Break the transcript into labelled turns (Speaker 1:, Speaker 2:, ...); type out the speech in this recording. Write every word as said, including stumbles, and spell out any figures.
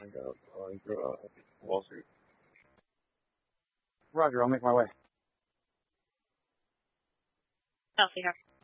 Speaker 1: I got uh, uh, Wall Street.
Speaker 2: Roger, I'll make my way.
Speaker 3: Chelsea here.